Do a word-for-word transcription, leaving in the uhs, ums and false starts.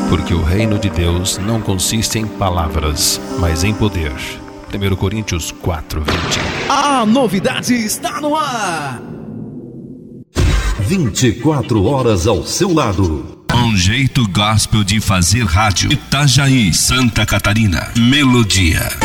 Porque o reino de Deus não consiste em palavras, mas em poder. primeira Coríntios quatro, vinte. A novidade está no ar. vinte e quatro horas ao seu lado. Um jeito gospel de fazer rádio. Itajaí, Santa Catarina. Melodia.